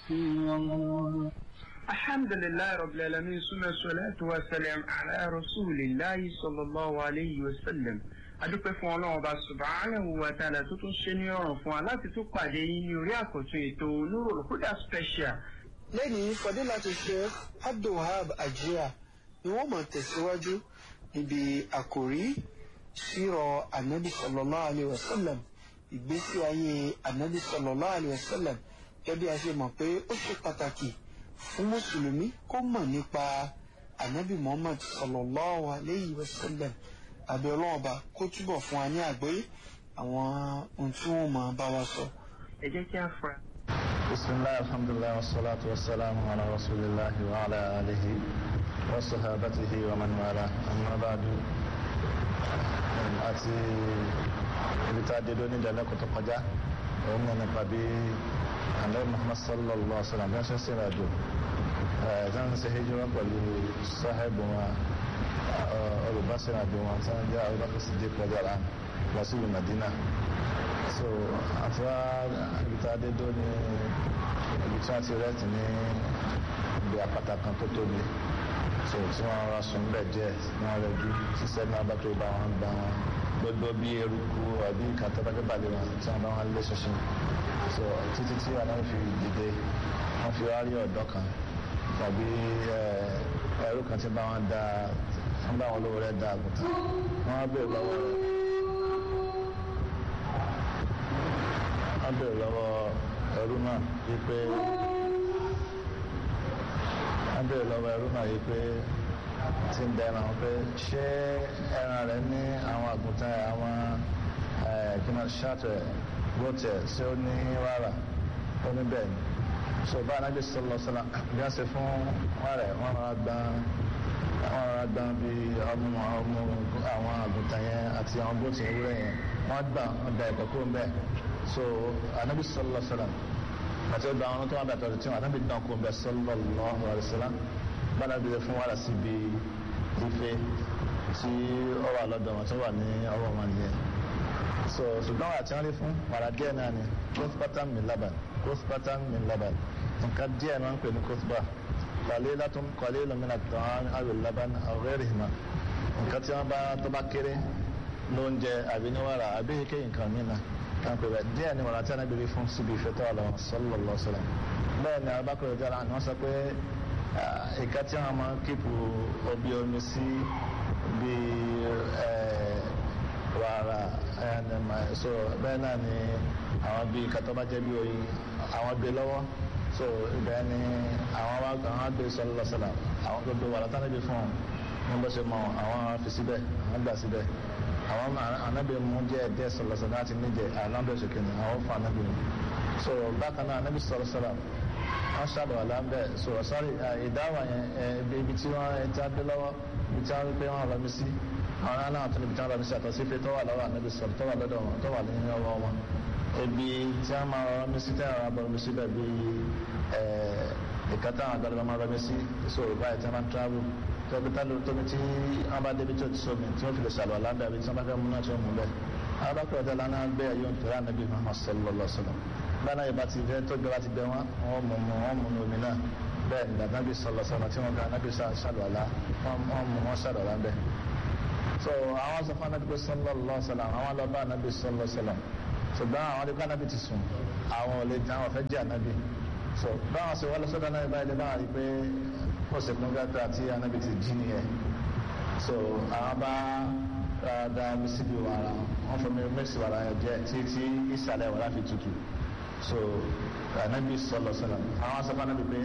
Alhamdulillah Rabbil Alamin, summa salatu wa salam ala rasulillahi sallallahu alayhi wa sallam. Adúpẹ́ fún Ọlọ́run Ọba subhanahu wa ta'ala tó tún ṣe ní ọ̀ràn fún wa láti tún pàdé yín ní orí àkọ́tún ètò Nurul Huda special. Lẹ́yìn Fadilatu Sheikh Abdul Wahab Ajia ni wọ́n máa tẹ̀síwájú níbi àkòrí sírọ̀ Ànábì sallallahu alayhi wa sallam, ìgbésí ayé Ànábì sallallahu alayhi wa sallam. Gẹ́gẹ́ bí a ṣe mọ̀ pé ó ṣe pàtàkì fún mùsùlùmí kó mọ̀ nípa Ànábì Muhammad sallallahu alayhi wa sallam. Àbẹ̀ Ọlọ́run Ọba kó túbọ̀ fún wa ní àgbọ́yé àwọn ohun tí wọ́n máa bá wa sọ. Ẹ jẹ́ kí a fura. Bismillah, alhamdulillah, wassalatu wassalamu ala rasulillahi wa ala alihi wa sahabatihi wa man wala, amma ba'du. Àti ibi tá a dé lónìí ìdánilẹ́kọ̀ọ́ tó kọjá, òun mọ̀ nípa bí Ànábì Muhammad sallallahu alaihi wa sallam bí wọ́n ṣe ń ṣe ìrìnàjò tí wọ́n ń ṣe hijira pẹ̀lú sahibu wọn, olùbáṣẹ́rìnàjò wọn tí wọ́n jẹ́ Abubakar Siddiq radiyallahu anhu lọ sí ìlú Madina. So àti wá ibi tá a dé dó ní ibi tí wọ́n ti rẹ́ẹ̀tì ní ibi àpáta kan tó tóbi, so tí wọ́n rà sùn bẹ́ẹ̀ díẹ̀ ní wọ́n rẹ̀ ju ṣiṣẹ́ náà bá tó bá wọn gbà wọn gbogbo bí eruku àbí kàtàkàtàbàlẹ̀ wọn tí wọ́n bá wọn lé ṣinṣin. So títí tí wọn fi dìde wọ́n fi wá rí ọ̀dọ́ kan tàbí ẹrú kan tí bá wọn da wọ́n bá wọn lówó rẹ̀ da àgùntàn. Wọ́n bèèrè lọ́wọ́ ẹrú náà wípé tí ń dẹran pé ṣé ẹran rẹ̀ ní àwọn àgùntàn àwọn kíná ṣáàtẹ̀ gbọ́tẹ̀ tí ó ní wàrà ó ní bẹ́ẹ̀ ni. So bá Ànábì sallallahu alaihi wasallam bí wọ́n ṣe fún wọn rẹ̀ wọ́n rọra gbọ́n bí ọmọ àwọn àgùntàn yẹn àti àwọn gbọ́tẹ̀ ewúrẹ́ yẹn wọ́n gbà wọ́n da ẹ̀kọ́ kúrò ń bẹ́ẹ̀. So Ànábì sallallahu alaihi wasallam àti ọgbà àwọn tó wà bàtà tí wọn Ànábì dán kúrò ń bẹ́ẹ̀ sallallahu alaihi wasallam bára bí fún wàrà síbi ife tí ó wà lọ́dọ̀ wọn tó wà ní ọwọ́ wọn nìyẹn. So ṣùgbọ́n wà tí wọ́n rí fún wàrà díẹ̀ náà ni kóṣpátán min laban nǹkan díẹ̀ náà ń pè ní kóṣpá qalilun min at-ta'am aw al-laban aw ghayrihima, nǹkan tí wọ́n bá tó bá kéré lóúnjẹ àbí ní wàrà àbí ike nǹkan mìíràn kan pè bẹ́ẹ̀ díẹ̀ ni wàrà tí wọ́n rí fún síbi ìfẹ́ tó wà lọ́wọ́ sallallahu alaihi wasallam. Bẹ́ẹ̀ ni Abubakar jẹ́ àwọn wọ́n sọ pé ìka tí wọn máa ń kíkù omi sí bí wàrà so bẹ́ẹ̀ náà ni àwọn bí kàtọ́ bá jẹ́ bí oyin àwọn gbé lọ́wọ́, so ibẹ̀ ni àwọn gbé sallallahu alaihi wasallam àwọn gbogbo wàrà tán níbi fún wọn bó ṣe mọ àwọn fi síbẹ̀ àwọn gbà síbẹ̀ àwọn Ànábì mú jẹ́ ẹ̀dẹ́ sallallahu alaihi wasallam láti níjẹ àlámbẹ̀ ṣòkìní àwọn fún Ànábì mu. So bákan náà Ànábì sallallahu alaihi wasallam wọ́n ṣàbẹ̀wò lábẹ́ sọ̀rọ̀ sáré ìdáwà yẹn ibi tí wọ́n ti dé lọ́wọ́ ibi tí wọ́n rí pé wọ́n rọ mi sí àwọn aláwọ̀ tó níbi tí wọ́n rọ mi sí àtọ̀ sí pé tó wà lọ́wọ́ Ànábì sọ̀rọ̀ tó wà lọ́dọ̀ wọn tó wà ní ọwọ́ wọn ibi tí wọ́n máa rọ mi sí tẹ́ àwọn abọ́ mi sí bẹ́ẹ̀ bí ìkàtà àwọn àgbàdo máa rọ mi sí sọ̀rọ̀ báyìí tí wọ́n máa ń travel tọ́bítà tóbi tí wọ́n bá débi tó ti sómi tí wọ́n fi lè ṣàlọ́ lábẹ́ àbí tí wọ́n bá fẹ́ mú náà tí wọ́n mú bẹ́ẹ̀. Abubakar ọ̀dọ́ lánàá gbé ẹ̀yọ́ nítorí Ànábì Muhammad sallallahu alaihi wasallam báyìí yìí bá ti fẹ́ tó gbé wá ti gbé wọn mú omi náà bẹ́ẹ̀ ní Ànábì sallallahu alaihi wasallam tí wọ́n gba Ànábì ṣàlọ́lá wọ́n ṣàlọ́lá bẹ́ẹ̀. So àwọn sọ fún Ànábì sallallahu alaihi wasallam àwọn lọ bá Ànábì sallallahu alaihi wasallam ṣùgbọ́n àwọn adé kọ́ Ànábì ti sùn àwọn ò lè jẹ́ àwọn fẹ́ jẹ́ Ànábì. So báwọn ṣe wọ́n lọ sọ́dọ̀ náà báyìí báwọn rí pé ó ṣe kún gàtà tí Ànábì ti jí nìyẹn. So àwọn bá da mi síbi wàrà wọn fún mi mẹ́sì wàrà yẹn jẹ́ títí ìsàlẹ̀ wàrà fi tutù. So Ànábì sallallahu alaihi wasallam àwọn sọ fún Ànábì pé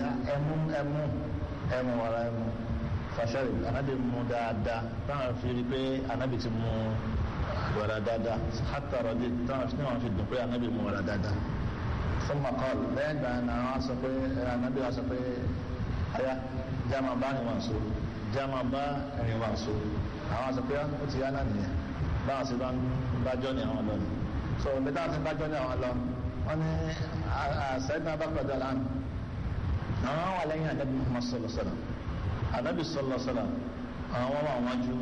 ẹmu wàrà ẹmu fàṣẹrì Ànábì mu dáadáa táwọn fi rí pé Ànábì ti mu wàrà dáadáa hàtà rọdí táwọn fi dùn pé Ànábì mu wàrà dáadáa. Fún makọ́l lẹ́yìn ìgbà náà wọ́n sọ pé Ànábì wọ́n sọ pé ayá jáma bá ní wọn so jáma bá ẹ̀rìn wọn so àwọn sọ pé ó ti yá náà nìyẹn báwọn sì bá ń bájọ́ ní àwọn lọ ni. So bí táwọn ti bájọ́ ní àwọn lọ wọ́n ní Sayyidina Abubakar dalan àwọn wà lẹ́yìn Ànábì Muhammad sallallahu alaihi wasallam Ànábì sallallahu alaihi wasallam àwọn wà wájú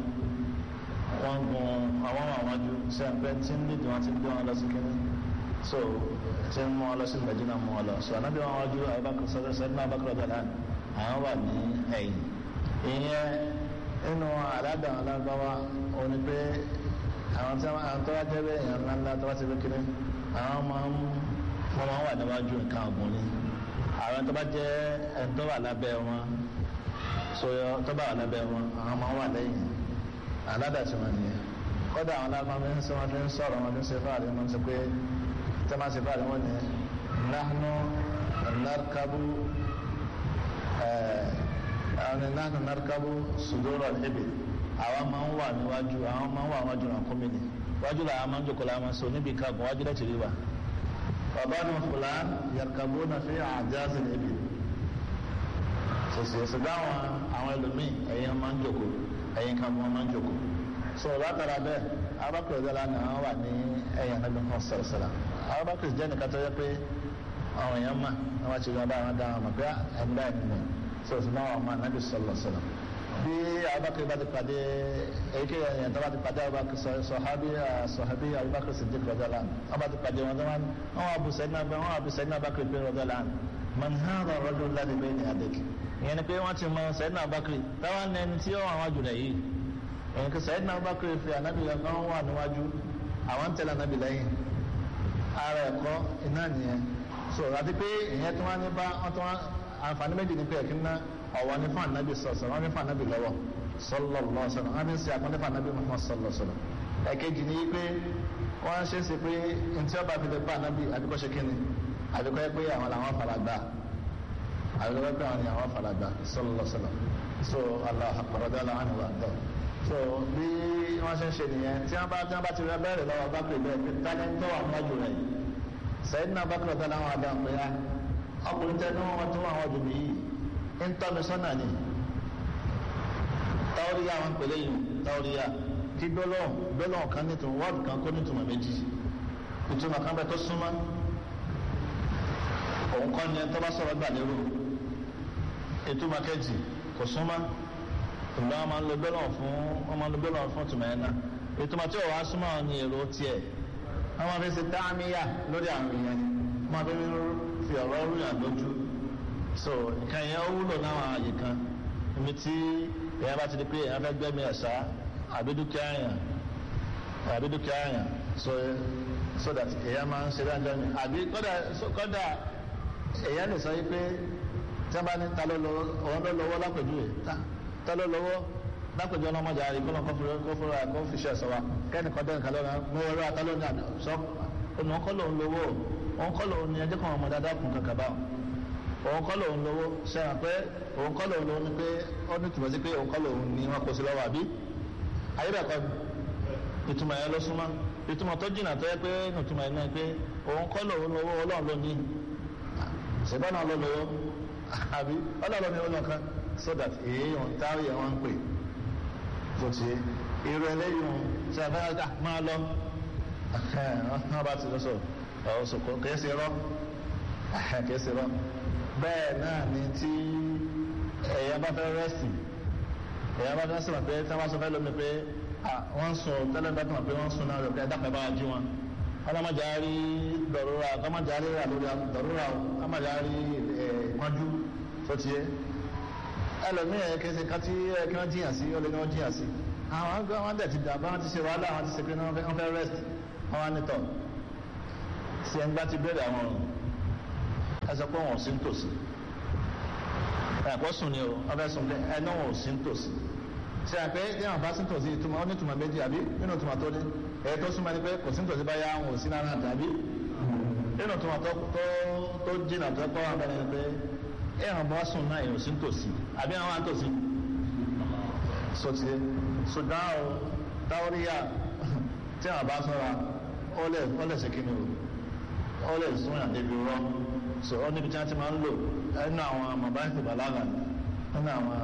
wọ́n gun àwọn wà wájú sẹ́ńpẹ́ tí ń dìde wọn ti gbé wọn lọ sí kínní. So tí ń mú ọ lọ sí Mẹ́dínà mú ọ lọ sọ anábì wọn wájú sẹ́dínà Abubakar ọ̀dọ̀lá àwọn wà ní ẹ̀yìn ìyẹn nínú àdáda àwọn alágbáwá òní pé àwọn tó wá jẹ́ bẹ́ẹ̀ èèyàn ńláńlá tó wá ti kékeré àwọn máa ń wà níwájú nǹkan ọ̀gbìn ni àwọn tó bá jẹ́ ẹni tó wà lábẹ́ wọn sọyọ tó bá wà lábẹ́ wọn àwọn máa ń wà lẹ́yìn àdáda tí wọ́n nìyẹn kọ́dà àwọn alágbá mi ń sọ wọn fi ń sọ̀rọ̀ wọn fi ń ṣe fáàrí wọn sọ pé tẹ́ máa ṣe fáàrí wọn ni nahnu narkabu sudura al-ibil àwọn máa ń wà níwájú àwọn máa ń wà wájú náà kọ́mi ni wájú làwọn máa ń jòkó làwọn máa ń sọ níbi ìkàgùn wájú lẹ́tì rí wa bàbá ní fulan yarkabuna fi a'jaz al-ibil sọsọ dáwọn àwọn ẹlòmíì ẹ̀yìn máa ń jòkó ẹ̀yìn kan máa ń jòkó so látara bẹ́ẹ̀ Abubakar ọ̀dọ́lá ni àwọn wà ní ẹ̀yìn Ànábì kan sọ̀rọ̀sọ̀rọ̀ Abubakar jẹ́ nìkan tó yẹ pé àwọn èèyàn mà ní wọ́n ti rí ọba àwọn dáhùn mọ̀ pé ẹni báyìí nìyẹn sọ̀rọ̀sọ̀ náà wọ́n mọ̀ Ànábì sọ̀rọ̀sọ̀rọ̀ bí Abubakar bá ti pàdé èké ẹ̀yìn tó bá ti pàdé Abubakar sọ̀hábí Abubakar Siddiq ọ̀dọ́lá wọ́n bá ti pàdé wọn tó wọ́n Abu Sayyidina Abubakar pé ọ̀dọ́lá man hadha ar-rajul alladhi bayna yadayk ìyẹn ni pé wọ́n ti mọ Sayyidina Abubakar táwọn ẹni tí ó wà wájú rẹ̀ yìí ẹ̀yìn kí Sayyidina Abubakar fi ànábì kan wà níwájú àwọn ń tẹ̀lé ànábì lẹ́yìn ara ẹ̀kọ́ iná nìyẹn so àti pé ìyẹn tí wọ́n ní bá wọ́n tó wọ́n àǹfààní méjì ní pé ẹ̀kí ná ọ̀wọ́ ní fún ànábì sọ̀sọ̀ wọ́n ní fún ànábì lọ́wọ́ sallallahu alaihi wasallam wọ́n ní sí àpọ́nlé fún ànábì Muhammad sallallahu alaihi wasallam ẹ̀kejì ní pé wọ́n ṣe é ṣe pé ntí ọba fi lè bá ànábì àbíkọ́ ṣe kíni àbíkọ́ yẹ pé àwọn làwọn faragbá àbíkọ́ yẹ pé àwọn làwọn faragbá sallallahu alaihi wasallam so Allahu akbar radiyallahu anhu wa àdọ́ so bí wọ́n ṣe ń ṣe nìyẹn tí wọ́n bá ti rẹ bẹ́ẹ̀rẹ̀ lọ́wọ́ Bakr bẹ́ẹ̀ pé tani tó wà níwájú rẹ̀ yìí Sayyidina Bakr ọ̀tá láwọn àdáhùn pé á ọkùnrin tẹnu wọn tó àwọn ọdún yìí ń tọ́ mi sọ́nà ni táwọ́ríyá wọn pèlè yìí táwọ́ríyá kí gbólóhùn kan nítorí wọ́ọ̀dù kan kó nítumọ̀ méjì ìtumọ̀ kan bẹ tó súnmọ́ òun kọ́ ni tó bá sọ̀rọ̀ gbà lérò ìtumọ̀ kejì kò súnmọ́ ìgbà wọn máa ń lo gbólóhùn fún tùmọ̀ ẹ̀ náà ìtumọ̀ tí ò wá súnmọ́ ni èrò tiẹ̀ wọ́n máa fi ṣe táàmìyà lórí àwọn èèyàn ni wọ́n máa fi ọ̀rọ̀ rúyàn lójú so nǹkan yẹn ó wúlò náwọn àyè kan ibi tí èèyàn bá ti di pé èèyàn fẹ́ gbẹ́mí ẹ̀sà àbí dúkìá èèyàn so that èèyàn máa ń ṣe dáńjọ́ ni àbí kọ́dà èèyàn lè sọ yí pé tí wọ́n bá ní ta ló lọ́wọ́ lápèjúwe ta ló lọ́wọ́ lápèjúwe ọlọ́mọdé àrí kó lọ́n kó fúnra kó fi ṣe ẹ̀sọ́ wa kẹ́ni kan dẹ́nu kan lọ́nà mú ọlọ́wọ́ ta ló ní àná sọ òun kọ́ lòun lówó òun kọ́ lòun ní ẹjẹ́ kan ọmọdé adákùn kankan báwọn òun kọ́ lòun lówó ṣẹ́yìn pé òun kọ́ lòun lówó ni pé ó ní tùmọ̀ sí pé òun kọ́ lòun ní wọn kó sí lọ́wọ́ àbí ayébẹ̀kọ́ ìtumọ̀ yẹn ló súnmọ́ ìtumọ̀ tó jìnnà tó yẹ pé ìtumọ̀ yẹn náà pé òun kọ́ lòun lówó ọlọ́run ló ní ṣùgbọ́n náà ló lówó àbí ọlọ́run ní ọlọ́kan so that èèyàn táwọn yẹn wọ́n ń pè tó ti irú ẹlẹ́yìn tí a fẹ́ máa lọ wọ́n bá ti lọ sọ ọ̀sọ̀kọ̀ kìí ṣe rọ́ bẹ́ẹ̀ náà ni tí èèyàn bá fẹ́ rẹ́sì èèyàn bá fẹ́ sọ pé tí wọ́n bá sọ fẹ́ lómi pé wọ́n sọ tẹ́lẹ̀ bá tó mọ̀ pé wọ́n sún náà rẹ̀ pé ẹ̀dá bá jí wọn ọlọ́mọdéárí dọ̀rọ̀ra ọlọ́mọdéárí rà lórí dọ̀rọ̀ra ọlọ́mọdéárí ìpọ́njú tó ti yé ẹlòmíì ẹ̀ kẹsẹ̀ ká tí kí wọ́n jiyàn sí ọlẹ́ ní wọ́n jiyàn sí àwọn dẹ̀ ti dà bá wọn ti ṣe wàhálà àwọn ti ṣe pé wọ́n fẹ́ rest wọ́n wá nítọ̀ sí ẹni bá ti bẹ̀rẹ̀ àwọn ọ̀run ẹ sọ pé wọn ò sí nítòsí ẹ̀kọ́ sùn ni o wọ́n fẹ́ sùn pé ẹni wọn ò sí nítòsí ṣe àpé ní àwọn bá sí nítòsí ìtumọ̀ ó ní ìtumọ̀ méjì àbí nínú ìtumọ̀ tó ní èyí tó súnmọ́ ni pé kò sí nítòsí báyà àwọn ò sí náà tàbí nínú ìtumọ̀ tó jìnnà tó kọ́ wọn bẹ̀rẹ̀ ni pé ẹ̀hàn bá sùn náà èèyàn sí nítòsí àbí àwọn àtòsí sọtí ṣùgbọ́n o táwọ́ríyà tí àwọn bá sọ́ra ó lè ṣe kí ni o ó lè sún yàn débi rọ́ so ó níbi tí wọ́n ti máa ń lò nínú àwọn mọ̀báìtì bàlágà nínú àwọn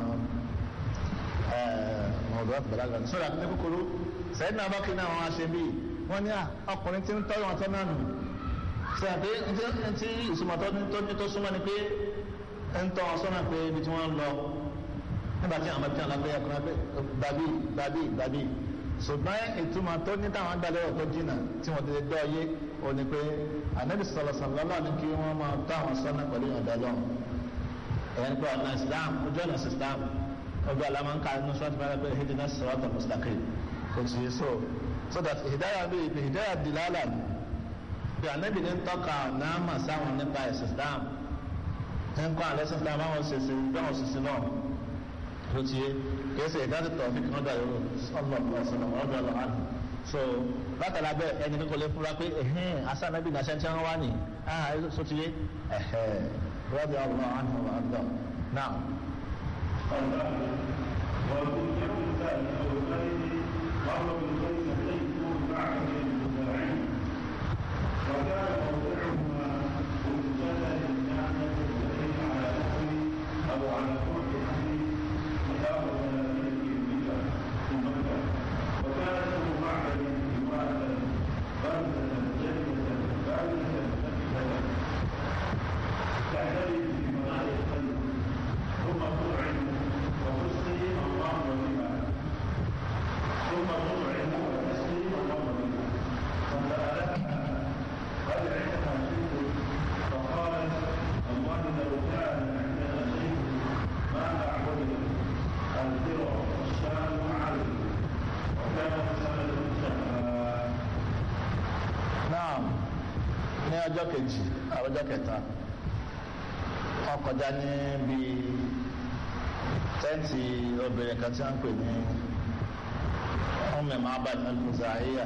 mọ̀báìtì bàlágà sọ́ra ní kúkúrú sẹ́yìn náà bá kí ní àwọn aṣẹ bíi wọ́n ní ọkùnrin tí ń tọ́jú wọn tọ́ náà nù sẹ́yìn pé tí ìsúnmọ́ tó súnmọ́ ni pé ń tọ́ wọn sọ́nà pé ibi tí wọ́n ń lọ nígbà tí àwọn ọmọdé alágbé ẹkùnrin pé gbàbí ṣùgbọ́n ìtumọ̀ tó ní táwọn agbálẹ́wọ̀ tó jìnnà tí wọ́n ti lè gbọ́ yé ó ní pé Ànábì sallallahu ní kí wọ́n máa tọ́ àwọn sọ́nà pẹ̀lú ìyọ̀ǹda Ọlọ́run ẹ̀yẹn pé ọ̀nà Islam ojú ọ̀nà Islam ọjọ́ alámọ̀ǹkà inú sọ́ọ̀tì bá rẹ̀ pé ihdina siratal mustaqim kò sí so that hidaya bí ibi hidaya dilala ni bí Ànábì ní tọ́ka náà mà sáwọn nípa ẹ̀sìn Islam ń kọ́ àlẹ́ Islam báwọn ṣèṣe báwọn ṣèṣe náà ló ti yé kìí ṣe ìdájọ́ tọ̀ fi kàn dàrú ọ̀dọ̀ ọ̀lọ́ so látara bẹ́ẹ̀ ẹni kò lè fura pé asa Ànábì náà ṣẹ́ńtẹ́ wọn wá ní so ti yé rọ́bì ọ̀lọ́ àánú ọ̀dọ̀ náà. ọjọ́ kejì ọjọ́ kẹta wọ́n kọjá níbi tẹ́ǹtì obìnrin kan tí wọ́n ń pè ní Umm Ma'bad al-Khuzaiya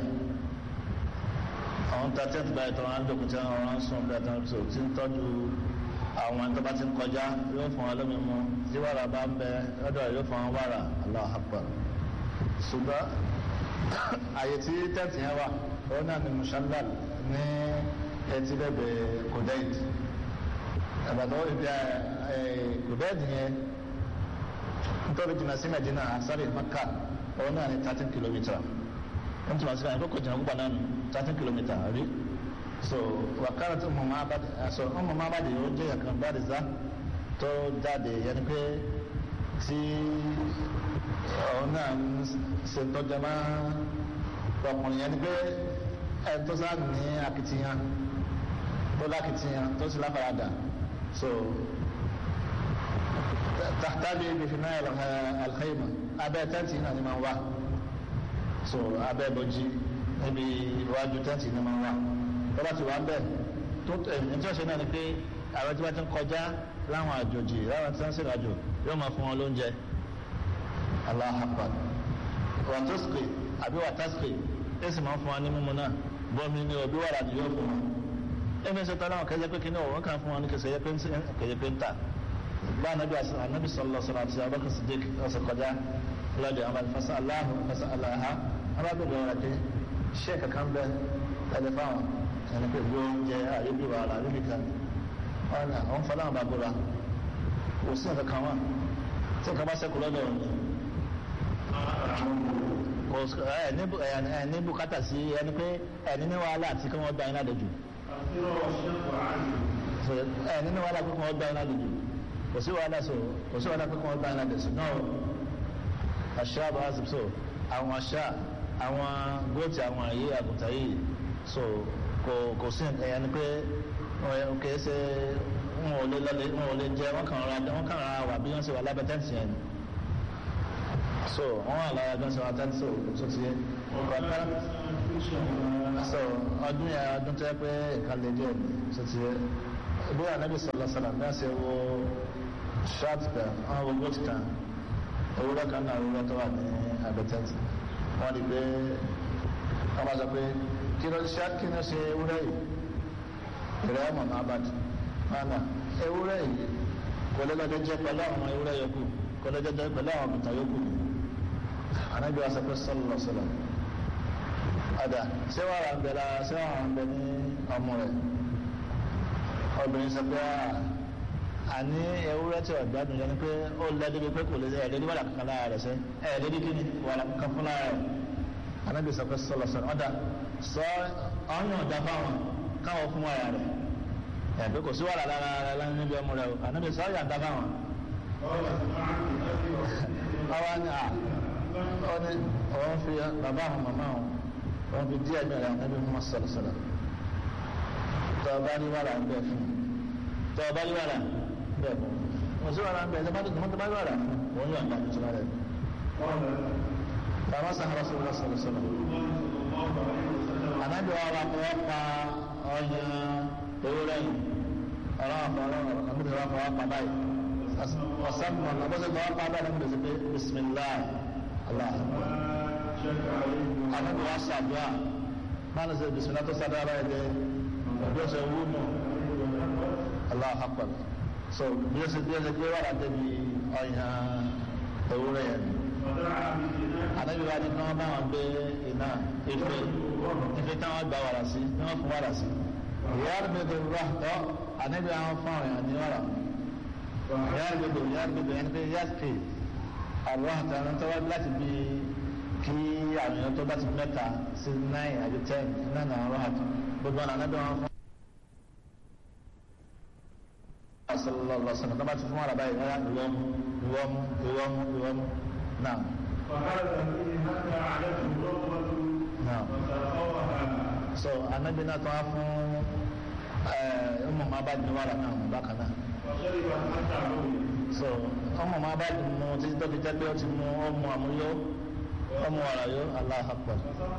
àwọn ta tẹ́ǹtì báyìí tó wọ́n á dòkú tí wọ́n ń sùn bí wọ́n ti ń tọ́jú àwọn tó bá ti ń kọjá yóò fún wọn lómi mu tí wàrà bá ń bẹ lọ́dọ̀ yóò fún wọn wàrà Allahu Akbar ṣùgbọ́n àyè tí tẹ́ǹtì yẹn wà òun náà ni Mushallal ní ẹtí bẹ́ẹ̀ Kudayd àbàtọ́ ibi Kudayd yẹn nítorí jìnnà sí Medina sáré Maka òun náà ní 13 kìlómítà wọ́n tún wá sí àyìnkó jìnnà púpọ̀ náà 13 kìlómítà rí so wàkàrà tó Umm Ma'bad so Umm Ma'bad yìí ó jẹ́ yàkan Bariza tó jáde yẹn ni pé tí òun náà ń ṣe tọ́jà máa ọkùnrin yẹn ni pé ẹ̀ tó sáà ní akitiyan tó lákìtìyàn tó sì láfaradà so tàbí ibi fi náà alkhayma abẹ́ tẹ́ǹtì náà ni máa wá so abẹ́ bọ́jí níbi iwájú tẹ́ǹtì ni máa wá tó bá ti wá ń bẹ̀ tó ẹ̀mí tí wọ́n ṣe náà ni pé àwọn tí wọ́n ti ń kọjá láwọn àjòjì láwọn tí wọ́n ń ṣèrìnàjò yóò máa fún wọn lóúnjẹ Allahu Akbar wàtúskì àbí wàtásìkì èsì máa ń fún wọn ní mímu náà bọ́mi ní òbí wàrà ni yóò fún wọn ẹ̀mí ṣe tọ́lá wọn kẹjẹ pé kí ní ọ̀wọ́n kan fún wọn ní kẹsẹ̀ kẹjẹ pé ń tà bá Ànábì sallallahu alaihi wasallam Abubakar Siddiq ọ̀sẹ̀ kọjá lọ́dẹ̀ àwọn fasa aláhùn fasa aláha arábìnrin ọ̀rọ̀ pé ṣé kankan bẹ ẹ̀dẹ̀ fáwọn ẹni pé bí oúnjẹ àríbí wàrà àríbí kan wọn ni àwọn fọlá àwọn bàbúrà kò sí nǹkan kan wọn tí nǹkan bá sẹ́kù lọ́dọ̀ òní ní bùkátà sí ẹni pé ẹni ní wàhálà àti kí wọ́n gba iná dojú nínú wàhálà pé kí wọ́n gba iná dojú kò sí wàhálà pé kí wọ́n gba iná dojú náà àṣà bá wá sí so àwọn àṣà àwọn góòtì àwọn àyè àgùntà yìí so kò sí ẹni pé kìí ṣe wọn ò lè jẹ wọn kàn ra wà bí wọ́n ṣe wà lábẹ́ tẹ́ǹtì yẹn so wọ́n wà lára bí wọ́n ṣe wà tẹ́ǹtì so tó ti yẹ so ọdún yẹn ọdún tó yẹ pé ìkàlẹ̀ díẹ̀ tó ti yẹ bí Ànábì sallallahu alaihi wasallam náà ṣe wo ṣáàtì kan àwọn wo góòtì kan ewúrẹ́ kan náà ewúrẹ́ tó wà ní abẹ́ tẹ́ǹtì wọ́n di pé wọ́n bá sọ pé kí ló ṣe ewúrẹ́ yìí ìrẹ́ Umm Ma'bad mana ewúrẹ́ yìí kò lè lọ́jọ́ jẹ́ pẹ̀lú àwọn ewúrẹ́ yòókù kò lè jẹ́ pẹ̀lú àwọn àgùntà yòókù Ànábì wa sọ pé sallallahu alaihi wasallam ada ṣé wàá rà ń bẹ lára ṣé wàá rà ń bẹ ní ọmọ rẹ̀ obìnrin sọ pé àní ewúrẹ́ tí wà gbádùn yẹn ni pé ó lẹ́dí bí pé kò lè ẹ̀ẹ́dẹ́dí wàlà kankan lára rẹ̀ sẹ́ ẹ̀ẹ́dẹ́dí kí ni wàlà kankan fún lára rẹ̀ Ànábì sọ pé sallallahu alaihi wasallam ọ̀dà sọ ọ̀nà ọ̀dà fáwọn káwọn fún wàrà rẹ̀ ẹ̀bí kò sí wàrà lára rẹ̀ lẹ́nu níbi ọmọ rẹ̀ Ànábì sọ ọ̀yà ọ̀dà fáwọn. ọwọ́ ni ọ ní ọ̀hún fi bàbá àwọn màmá wọn wọ́n fi díẹ̀ mẹ́rin Ànábì Muhammad sallallahu alaihi wasallam tọ́ ọba ní wàrà ń bẹ fún tọ́ ọba ní wàrà ń bẹ fún mo sì wàrà ń bẹ tọ́ bá ní wàrà fún wọn yóò àgbà tuntun rẹ̀. bàbá sàkàrà sọ̀rọ̀ lọ́sọ̀rọ̀ sọ̀rọ̀ ànábì wa wà fọwọ́ pa ọyàn ewúrẹ́ yìí ọ̀rọ̀ ànábì wa fọwọ́ pa báyìí ọ̀sán mọ̀ ọ̀nà bọ́sẹ̀ fọwọ́ pa báyìí níbi ìsìnkú bisimilah allah ànábì wa sàdúrà máa ní sẹ bisimilah tó sàdúrà báyìí dé bí ó ṣe wú nù allah akbar so bí ó ṣe gbé wà láti bí ọyàn ewúrẹ́ yẹn ànábì wa ní kí wọ́n bá wọn gbé iná ife táwọn gba wàrà sí ní wọ́n fún wàrà sí yàrá-gbèdè rọ́tọ́ ànábì àwọn fún àwọn èèyàn ní wàrà yàrá-gbèdè ẹni pé yàtì àrọ́tọ́ ẹni tó wá láti bí kí àwọn èèyàn tó bá ti 3 sí 9 àbí 10 náà ní àwọn rọ́tọ́ gbogbo ọ̀nà ànábì àwọn fún sallallahu alaihi wasallam tó bá ti fún wàrà báyìí rárá ìwọ́mú náà. So anabi náà tó wá fún ọmọ máa bá dùn wàrà náà bákan náà. So ọmọ máa bá dùn mú títí tó fi jẹ́ pé ó ti mú ọmọ àmúyó ọmọ wàrà yó Allahu Akbar.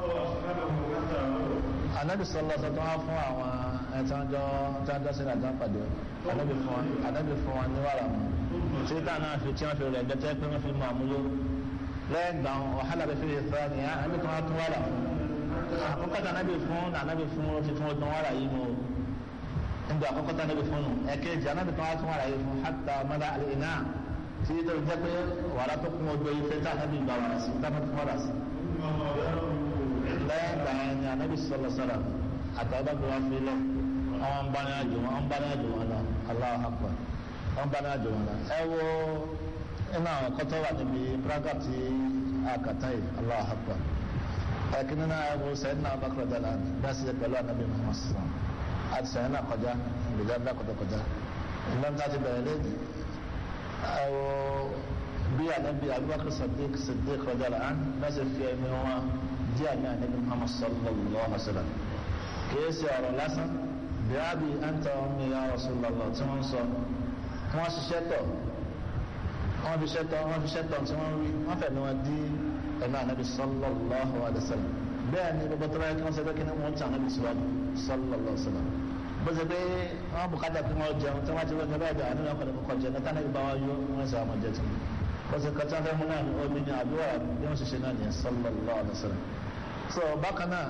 Anabi sọlọ sọ tó wá fún àwọn ẹ̀tọ́jọ́ sí ìdájọ́ pàdé anabi fún wọn ní wàrà mu títí táwọn náà fi tí wọ́n fi rẹ̀ gẹ́tẹ́ pé wọ́n fi mú àmúyó lẹ́yìn gbà wàhálà rẹ̀ fi lè sọ ní anabi tó wá tún wàrà àkọ́kọ́ tí anabi fún ó ti fún ọdún wàrà yìí mú nígbà àkọ́kọ́ tí anabi fún nù ẹ̀kejì anabi tó wá tún wàrà yìí fún hatta mada al-ina tí tó jẹ́ pé wàrà tó kún ọgbẹ́ yìí fẹ́ tí anabi gbà wàrà sí tí anabi fún wàrà sí. lẹ́yìn gbà yẹn ni anabi sọlọ sọlọ àtàwọn wá fi lọ àwọn bá ní àjò wọn lọ Allahu Akbar wọn bá ní àjò wọn lọ ẹ wo iná àwọn kọ́tọ́ wà níbi praga tí a kàtá yìí Allahu Akbar ẹ̀kí nínú ẹ̀wọ̀ sẹ́yìn náà Bakr dala bẹ́ẹ̀ sì pẹ̀lú anabi Muhammad sallam àti sẹ́yìn náà kọjá ìgbèjà ńlá kọjá ìlànà tá a ti bẹ̀rẹ̀ lẹ́yìn ẹ̀wọ̀ bí anabi Abubakar Siddiq rọjàlá án bẹ́ẹ̀ sì fi ẹ̀mí wọn jí àmì anabi Muhammad sallallahu alaihi wa sallam kìí ṣe ọ̀rọ̀ lásán bí a bí anta ummi ya Rasulullah tí wọ́n sọ wọ́n ṣiṣẹ́ tọ̀ wọ́n fi ṣẹ́tọ̀ tí wọ́n rí wọ́n fẹ̀ ní wọ́n dí ẹ̀mí ànábi sallallahu alaihi wasallam bẹ́ẹ̀ ni gbogbo tó báyìí kí wọ́n ṣe pé kí wọ́n ti ànábi síwájú sallallahu alaihi wasallam bó ṣe pé wọ́n bùkátà kí wọ́n jẹun tí wọ́n ti wọ́n jẹun bẹ́ẹ̀ àníwọ̀n kọ́ni kọ́kọ́ jẹun níta náà bá wá yó wọ́n ṣe àwọn jẹ tí wọ́n ṣe kọ́tà fẹ́ mú náà ní omi ní àdúrà bí wọ́n ṣe ṣe náà ní sallallahu alaihi wasallam. so bákan náà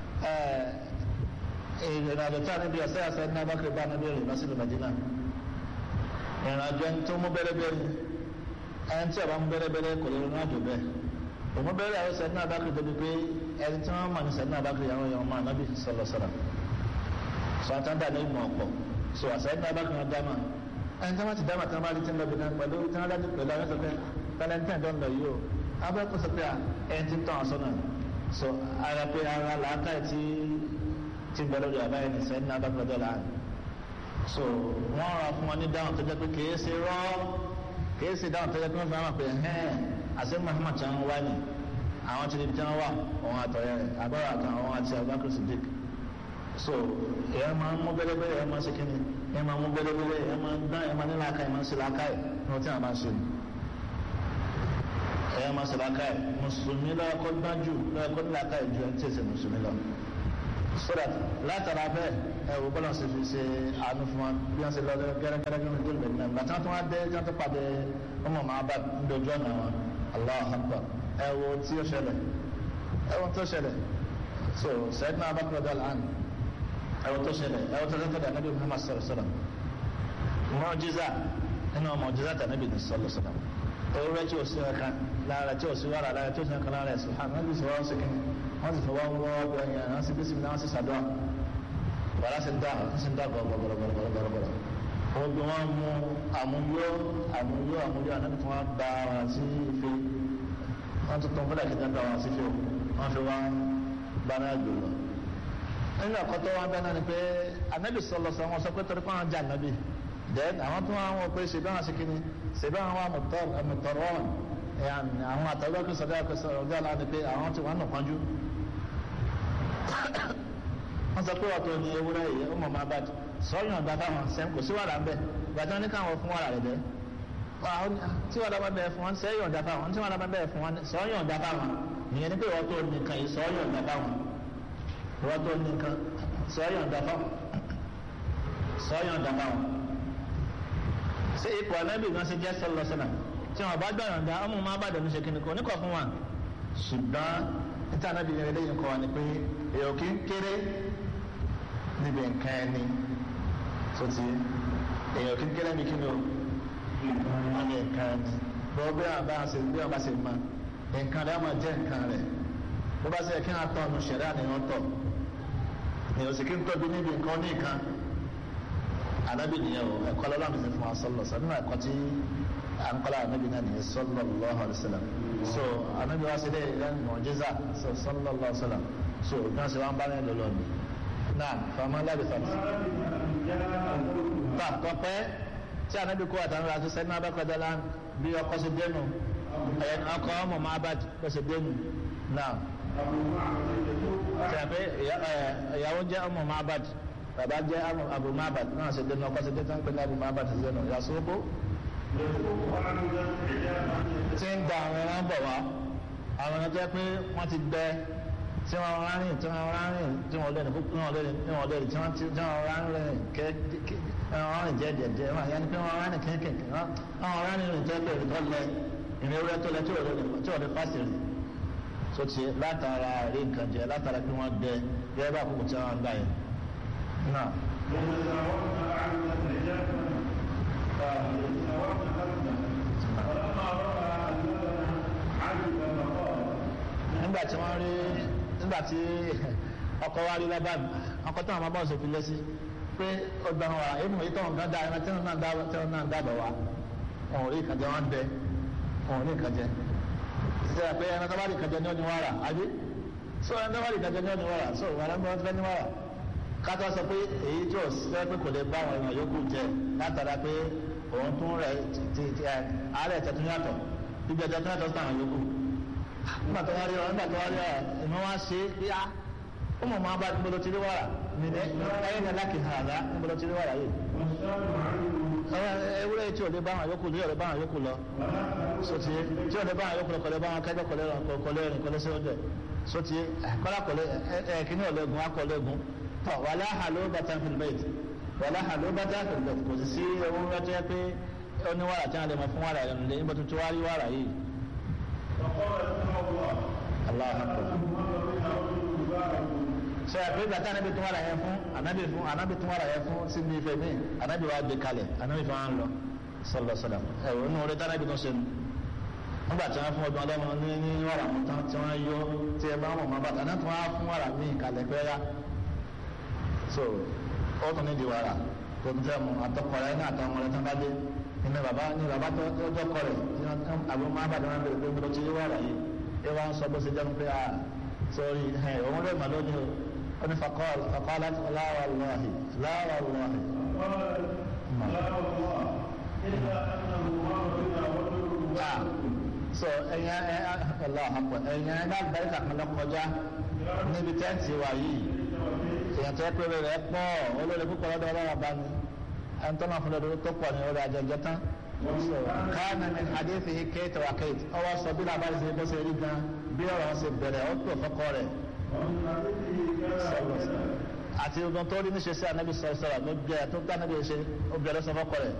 ìrìnàjò tí ànábi ọ̀sẹ̀ àṣẹ ní abákẹ́ bá ànábi rìn lọ́sílù Madina ìrìnàjò tó mú bẹ́rẹ́bẹ́rẹ́ ẹni tí a bá ń bẹ́rẹ́bẹ́rẹ́ kò lè rìn àjò bẹ́ẹ̀ òun bẹ́rẹ́ àwọn sẹ́ni náà bákìrì débi pé ẹni tí wọ́n mọ̀ ní sẹ́ni náà bákìrì àwọn èèyàn máa nábì sọ̀rọ̀ sọ àtàndà ní ìmọ̀ ọ̀pọ̀ so àsẹ́ni náà bákìrì wọn dáma ẹni tí wọ́n ti dáma tí wọ́n bá rí tí ń lọ bí náà pẹ̀lú tí wọ́n dájú pẹ̀lú àwọn sọ pé valentine tó ń lọ yìí o abẹ́kọ̀ sọ pé ẹni tí ń tọ́ àwọn sọ́nà so ara pé ara làákà tí ń bẹ̀rẹ̀ rẹ̀ báyìí ní sẹ́ni náà bákìrì ọjọ́ láàrin so wọ́n ra fún wọn ní dáhùn tó jẹ́ pé kìí ṣe dáhùn tó yẹ kí wọ́n fi hàn pé àṣẹ Muhammad tí wọ́n wá ní àwọn tí wọ́n wà òun àtọ̀yẹ rẹ̀ àbára àtọ̀ àwọn àti Abubakar Siddiq so èèyàn máa ń mú bẹ́lẹ́bẹ́lẹ́ èèyàn máa ń ṣe kíni èèyàn máa ń mú bẹ́lẹ́bẹ́lẹ́ èèyàn máa ń dán èèyàn máa ń ní làákàyè èèyàn máa ń ṣe làákàyè ní wọ́n tí wọ́n máa ń ṣe ni èèyàn máa ń ṣe làákàyè mùsùlùmí lọ́kọ́ gbájú lọ́kọ́ ní làákàyè ju ẹni tí èsè mùsùlùmí lọ so that látara bẹ́ẹ̀ ẹ wò bọ́lá ṣe fi ṣe àánú fún wa bí wọ́n ṣe lọ gẹ́gẹ́gẹ́gẹ́ ní ìdílé bẹ̀rẹ̀ náà bàtà tó wá dé tí wọ́n tó pàdé ọmọ màá bá dojú ọ̀nà wọn Allahu Akbar ẹ wò tí ó ṣẹlẹ̀ ẹ wò tó ṣẹlẹ̀ so Sayyidina Abubakar radiyallahu anhu ẹ wò tó ṣẹlẹ̀ ẹ wò tó ṣẹlẹ̀ Ànábì Muhammad sallallahu alaihi wasallam mọ́jíza nínú mọ́jíza tànábì ní sallallahu alaihi wasallam ewúrẹ́ tí o sí ẹ̀ka lára tí o sí wàrà lára tí o sí ẹ̀ka lára ẹ̀sùn hàn wọ́n ti sọ wọ́n sí kí wọ́n ti fọwọ́ wọ́ ọgbẹ́ yẹn wọ́n sì bí sinmi wọ́n sì sàdúrà wàrà sì ń dá gbọ̀gbọ̀gbọ̀gbọ̀gbọ̀gbọ̀gbọ̀ gbogbo wọn mú àmúyó ànábi tí wọ́n gba wọn sí ife wọ́n tuntun fúnra kìí gba wọn sí ife wọ́n fi wọn gbaná jù lọ. nínú àkọ́tọ́ wọn bẹ́ẹ̀ náà ni pé ànábì sọlọ sọ wọn sọ pé torí pé wọn jẹ ànábì then àwọn tó wọn wọ pé ṣèbí àwọn sikini ṣèbí àwọn àmọ̀tọ̀rọ̀ àwọn àtàwọn kìí sọdọ́ ọjọ́ àlá ni pé àwọn tí wọ́n nù pọ́njú wọ́n sọ pé ọ̀tọ̀ ni ewúrẹ́ yìí ọmọ máa bá sọ́yìn ọ̀dà fáwọn sẹ́m kò sí wàrà ń bẹ̀ gbàtí wọ́n ní káwọn fún wàrà rẹ̀ bẹ́ tí wàrà bá bẹ̀rẹ̀ fún wọn sẹ́yìn ọ̀dà fáwọn tí wàrà bá bẹ̀rẹ̀ fún wọn sọ́yìn ọ̀dà fáwọn ìyẹn ni pé ìwọ́n tó nìkan yìí sọ́yìn ọ̀dà fáwọn ìwọ́n tó nìkan sọ́yìn ọ̀dà fáwọn sọ́yìn ọ̀dà fáwọn. ṣé ipò ànábì gan ṣe jẹ́ sọ́lọ́sọ́nà tí wọn bá gbàyàn dá ọmọ máa bá dẹnu ṣe kíni kò ní kọ̀ fún wa ṣùgbọ́n níta ànábì yẹn lẹ́yìn kọ́ wa ni pé èèyàn kì í kéré níbi nǹkan ẹni tó ti èèyàn kì í kéré níbi kíni o wọ́n ní nǹkan ẹni bọ́ bí wọn bá ṣe mọ nǹkan rẹ̀ máa jẹ́ nǹkan rẹ̀ bó bá ṣe kí wọn tọ̀ ọ̀nù ṣẹ̀dá ni wọ́n tọ̀ èèyàn sì kí ń tọ́jú níbi nǹkan ní nǹkan ànábì nìyẹn o ẹ̀kọ́ lọ́la mi ti fún wa sọ́lọ́ sọ́dún ẹ̀kọ́ tí à ń kọ́lá ànábì náà nìyẹn sallallahu alaihi wasallam so ànábì wa ṣe dé ìlànà mọ̀jísà sallallahu alaihi wasallam so bí wọ́n ṣe wá ń bá ní lọ́lọ́ ni náà fama lábì fàmì. bá tọpẹ́ tí ànábì kó àtàwọn àti sẹ́ni abẹ́kọ̀dọ́lá bí ọkọ̀ ṣe dénú ọkọ̀ ọmọ máa bá ṣe dénú náà tẹ̀pẹ́ ìyàwó jẹ́ ọmọ máa bá bàbá jẹ́ Abu Ma'bad náà ṣe dénú ọkọ̀ ṣe dé tán pé ní Abu Ma'bad ṣe dénú yasoko tí ń da àwọn ẹran bọ̀ wá àwọn ẹran jẹ́ pé wọ́n ti gbẹ tí wọ́n rárìn tí wọ́n rárìn tí wọ́n lẹ́nu tí wọ́n lẹ́nu tí wọ́n lẹ́nu tí wọ́n rárìn rárìn jẹ́ jẹ́jẹ́ wọ́n yẹn ni pé wọ́n rárìn kéékèèké wọ́n rárìn rìn jẹ́ pé ìrìntọ́ lẹ ìrìn ewúrẹ́ tó lẹ tí wọ́n lè fásitì rìn tó ti látara rí nǹkan jẹ látara pé wọ́n gbẹ gẹ́gẹ́ bá àkókò tí wọ́n ń gbà yẹn náà. nígbà tí ọkọ wa rí lábàá ọkọ táwọn ọmọ bọ́ọ̀sì fi lé sí pé ọgbà wa èmi èyí tọ́wọ́n gán dá ẹran tí wọ́n náà dábọ̀ wa wọn ò rí ìkànjẹ wọn bẹ wọn ò rí ìkànjẹ ṣe é pé ẹran tó bá rí ìkànjẹ ní ọdún wàrà àbí so ẹran tó bá rí ìkànjẹ ní ọdún wàrà so wàrà ń bọ́ wọn fẹ́ ní wàrà kátó sọ pé èyí tí ò sẹ́ pé kò lè bá àwọn èèyàn yòókù jẹ látara pé òun tún rẹ̀ àárẹ̀ tẹ̀ tún yàtọ̀ ibi ẹ̀jẹ̀ tún yàtọ̀ sí àwọn yòókù nígbà tó wá rí ọ ìmọ̀ wá ṣe bí a ó mọ̀ máa bá gbọ́dọ̀ tí rí wàrà nìyẹn ẹ̀yìn ní aláàkì hàrá gbọ́dọ̀ tí rí wàrà yìí ewúrẹ́ tí ò lè bá àwọn yòókù lè bá àwọn yòókù lọ sotí tí ò lè bá àwọn yòókù lọ kọ̀lẹ́ bá àwọn kẹ́jọ́ kọ̀lẹ́ rìn kọ̀lẹ́ sí ọjọ́ sotí kọ́lá kọ̀lẹ́ ẹ̀kíní ọ̀lẹ́gun akọ̀lẹ́gun tọ́ wàlá hàló bàtà fìlbẹ́ẹ̀tì wàlá hàló bàtà fìlbẹ́ẹ̀tì kò sì sí ewúrẹ́ tó yẹ pé ó ní wàrà tí wọ́n lè mọ fún wàrà yẹn lé nígbà tó wá rí wàrà yìí. Allah ṣe àpéjọ tí anabi tún wàrà yẹn fún anabi tún wàrà yẹn fún sí ní ife mi anabi wa gbé kalẹ̀ anabi fún wa ń lọ sọlọsọlọ ẹwọ inú orí tí anabi tún ṣe nu nígbà tí wọn fún ọdún ọlọmọ ní wàrà mú tán tí wọn yọ tí ẹ bá wọn mọ bàtà náà tún wá fún wàrà míì kalẹ̀ pẹ́ yá so ó tún ní di wàrà tó tún fẹ́ mu àtọkọrẹ ní àtọmọ rẹ tán bá dé ní bàbá tó kọ rẹ àbúrò máa bàtà wọn bẹ̀rẹ̀ pé mo lọ ti rí wàrà yìí ẹ wá ń sọ bó ṣe jẹun pé a sọrí òun rẹ mà lónìí o ó ní fakọ́lá láwàlúwàhì so ẹ̀yìn alábàárìkà kan lọ́kọjá níbi tẹ́ǹtì wà yìí èèyàn tó pé rẹ̀ pọ̀ olórí púpọ̀ lọ́dọ̀ ọlọ́wọ́ bá ní ẹni tó náà fún lọ́dọ̀ tó pọ̀ ní orí ajẹjẹ tán káàna ní hadith yìí kéètò wà kéètò ọwọ́ sọ bí làbárí ṣe bó ṣe rí gan bí ọ̀rọ̀ ṣe bẹ̀rẹ̀ ó tó fọ́kọ rẹ̀ àti ogun tó rí níṣe sí ànábì sọ̀rọ̀ ló jẹ́ tó gbá ànábì ṣe ó bẹ̀rẹ̀ sọ fọ́kọ rẹ̀.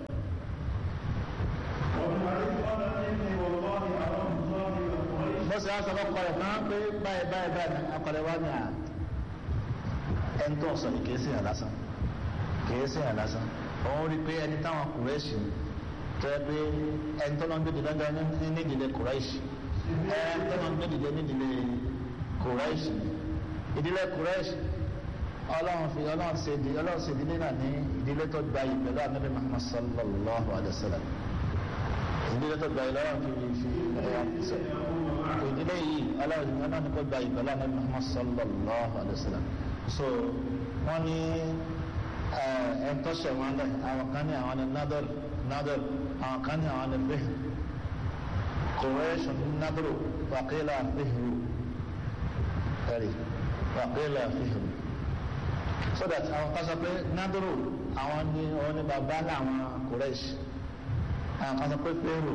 bó ṣe á sọ fọ́kọ rẹ̀ náà pé báyìí akọ̀rẹ́ wá ní ẹni tó ń sọ yìí kìí sí yàn lásán òun rí pé ẹni táwọn Kùrẹ́ṣì tó yẹ pé ẹni tó lọ́n gbé dìde ní ìdílé Kùrẹ́ṣì ẹni tó lọ́n gbé dìde ní ìdílé Kùrẹ́ṣì ìdílé Kùrẹ́ṣì ọlọ́run ṣe ìdílé náà ní ìdílé tó gba yìí pẹ̀lú Ànábì Muhammad sallallahu alayhi wa sallam ìdílé tó gba yìí lọ́wọ́ fi ìdílé yìí ọlọ́run kò gba yìí pẹ̀lú Ànábì Muhammad sallallahu alayhi wa sallam so wọ́n ní ẹ̀ńtọ́sẹ̀ wọn lẹ̀ àwọn kan ní àwọn ní nadar àwọn kan ní àwọn ní bihr Quraysh nadaru waqila bihru ẹ̀rí waqila bihru so that àwọn kan sọ pé nádúró àwọn ní bàbá làwọn Quraysh, àwọn kan sọ pé fẹ́rù,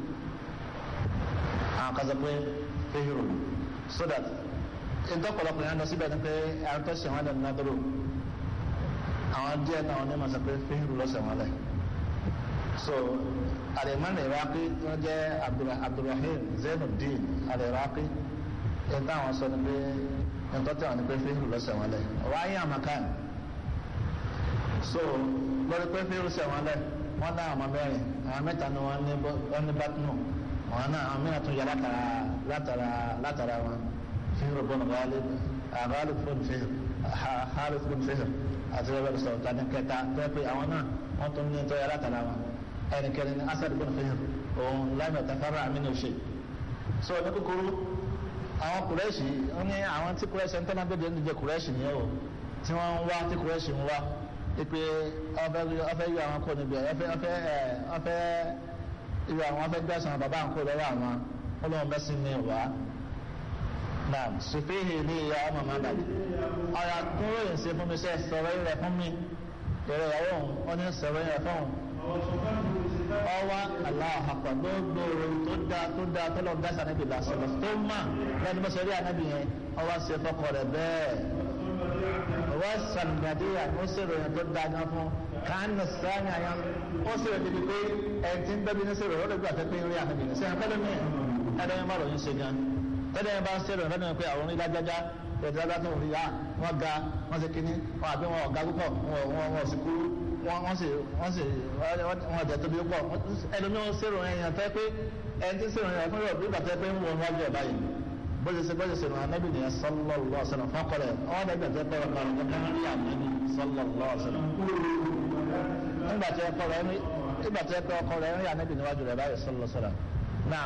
àwọn kan sọ pé fẹ́rù, so that ìtọ́pọ̀lọpọ̀ yẹn lọ síbẹ̀ ni pé àwọn tó ṣe wọn lẹ́nu nádúró, àwọn díẹ̀ náà ní ma sọ pé fẹ́rù lọ́sẹ̀ wọn lẹ̀. So Al-Imam Al-Iraqi wọ́n jẹ́ Abdulrahim Zainuddin Al-Iraqi ẹ̀ta àwọn sọ ni pé ẹ̀tọ́tẹ̀ wọn ni pé fẹ́rù lọ́sẹ̀ wọn lẹ̀ wáyé àmàkàn. So lórí pé fẹ́rù sẹ̀ wọn lẹ̀ wọ́n dá àwọn mẹ́rin, àwọn mẹ́ta ni wọ́n ní bátínù, wọn náà àwọn mẹ́rin tún yẹ látara wọn. fẹ́rù bọ́n Ghalib fún fẹ́rù, Harith fún fẹ́rù àti rẹ́bẹ̀rẹ̀ sọ̀rọ̀ tani kẹta tó pé àwọn náà wọ́n tún ní tó yẹ látara wọn. ẹnikẹ́ni ní Asad bin Fihr òun lam yatafarra' minhu shay. So ní kúkúrú àwọn Kùrẹ́ṣì wọ́n ní àwọn tí Kùrẹ́ṣì ń tẹ́lá bẹ́ẹ̀ ní jẹ́ Kùrẹ́ṣì ní ọ̀ tí wọ́n ń wá tí Kùrẹ́ṣì ń wá pé ọfẹ́ yọ àwọn kò níbi ọfẹ́ yọ àwọn ọfẹ́ gbẹ́sàn bàbá ń kó lọ́wọ́ àwọn olóhùn mẹ́sìn ní ìwà náà sùfíhì ní ìyá ọmọ máa dàbí ọ̀rọ̀ àkúròyìn sí fún mi sẹ́ sọ̀rọ̀ rẹ̀ fún mi èrè ìyàwó òun ó ní sọ̀rọ̀ rẹ̀ fún ọwá aláàpá gbogbo tó dáa tó lọ dáṣà níbi lásìlọ tó mà lẹ́nu bó ṣe rí ànábì yẹn ọwá ṣe fọkọ rẹ̀ bẹ́ẹ̀ ọwá sàǹdàdíyà ó ṣèrò yẹn tó dáa gan fún kánà sáyà yẹn ó ṣèrò débi pé ẹni tí ń bẹ́bí ní ṣèrò ó lè gbà pé rí ànábì yẹn sẹ́yìn pẹ́lú mi ẹ̀dọ́ yẹn bá ròyìn ṣe gan tẹ́lẹ̀ yẹn bá ń ṣèrò lọ́dún pé àwọn onílájájá ìdájá tó ń rí ya wọ́n ga wọ́n ṣe kíní wọ́n àbí wọn ọ̀gá púpọ̀ wọ́n sì kúrú wọ́n jẹ́ tóbi pọ̀ ẹlòmí wọn ṣèrò ẹ̀yàn tẹ́ pé ẹni tí ṣèrò ẹ̀yàn fún ìgbà tẹ́ pé ń wọ́n wájú ẹ̀ báyìí bóyá ṣèrò anábì nìyẹn sallallahu alaihi wasallam fọ́kọ̀rẹ̀ ọwọ́n ẹgbẹ̀ tẹ́ pé ọ̀gá ọ̀gá kan rí àmì sallallahu alaihi wasallam nígbà tẹ́ pé ọkọ rẹ̀ rí anábì níwájú rẹ̀ báyìí sallallahu alaihi wasallam náà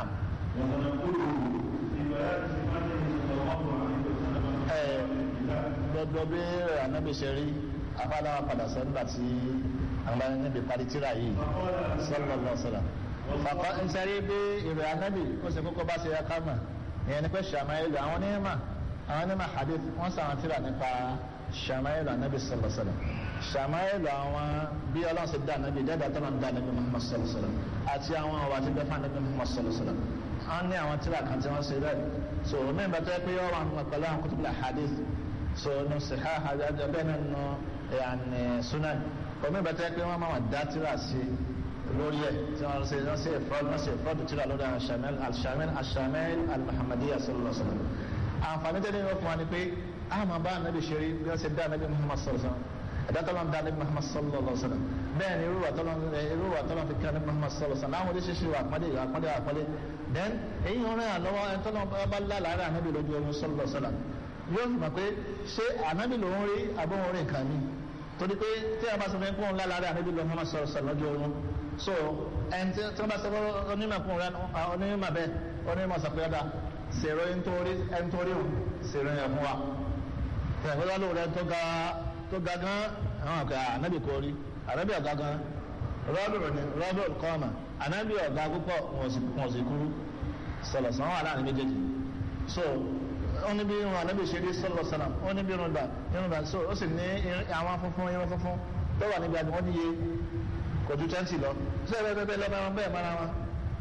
gbogbo bí anábì ṣe rí afáláwà padà sọ nígbà tí àwọn níbi parí tíra yìí sallallahu alaihi wasallam fàkọ́ ń sẹ́rí bí ìrẹ̀ anábì ó sì kókó bá ṣe ya ká mọ̀ ìyẹn ni pé ṣàmáìlú àwọn onímọ̀ hadith wọ́n sàwọn tíra nípa ṣàmáìlú anábì sallallahu alaihi wasallam ṣàmáìlú àwọn bí ọlọ́run ṣe dá anábì dẹ́dà tó ń dá anábì Muhammad sallallahu alaihi wasallam àti àwọn ọ̀wà tí bẹ́ẹ̀ fún anábì Muhammad sallallahu alaihi wasallam wọ́n ní àwọn tíra kan tí wọ́n ṣe bẹ́ẹ̀ so mẹ́rin bá tẹ́ pé ọ̀rọ̀ àwọn pẹ̀lú àwọn kutubul hadith so no sahih bẹ́ẹ̀ nínú yani sunan omi bá tẹ́ pé wọ́n máa dá tíra sí lórí ẹ̀ tí wọ́n ṣe ìfọ́dù tíra lórí al-shamil al-muhammadiyya sallallahu alaihi wasallam àǹfààní tẹ́lẹ̀ yóò fún wa ni pé a máa bá anabi ṣeré bí wọ́n ṣe dá anabi Muhammad sallallahu alaihi wasallam ẹ̀dá tọ́lọ́ ń dá anabi Muhammad sallallahu alaihi wasallam bẹ́ẹ̀ ni irú wa tọ́lọ́ fi kí anabi Muhammad sallallahu alaihi wasallam àwọn oríṣiríṣi wà àpọ́nlé then èyí ń rìn àlọ́wọ́ ẹni tọ́lọ́ bá lálàárẹ̀ anabi lójú ọmọ sallallahu alaihi wasallam yóò fi mọ̀ pé ṣé anabi lòún rí abóhùn rí nǹkan mi torí pé tí a bá sọ fún ẹkún ńlá lára àníbi lọ Muhammad sallallahu alaihi wasallam lọ́jọ́ oorun so ẹni tí wọ́n bá sọ fún onímọ̀kún rẹ onímọ̀ bẹ́ẹ̀ onímọ̀ sọ pé ọ̀dà ṣèrò ẹni tó rí òun ṣèrò yẹn fún wa ìyàgbọ́dá ló rẹ tó ga gan àwọn àgbà ànábì kò rí ànábì ọ̀gá gan rọ́bì kọ́ọ̀mà ànábì ọ̀gá púpọ̀ wọn sì kúrú sọ̀lọ̀ sàn wà láàrin méjèèjì so wọ́n ní bí irun ànábì ṣe rí sọ́lọ́ sọ́nà wọ́n ní bí irun gbà so ó sì ní àwọn funfun irun funfun tó wà níbi àdúgbò níye kò ju 20 lọ so bẹ́ẹ̀ lọ́ba wọn bẹ́ẹ̀ mara wọn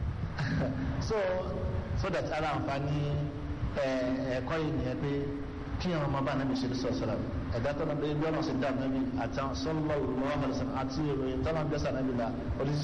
so that ara àǹfààní ẹ̀kọ́ yìí nìyẹn pé kí àwọn ọmọ bá ànábì ṣe rí sọ́lọ́ sọ́nà ẹ̀dá tó náà bí ọ̀nà ṣe dá ànábì àti àwọn sọ́lọ́ ìwọ̀n àti ìròyìn tó náà gbẹ́sà ànábì la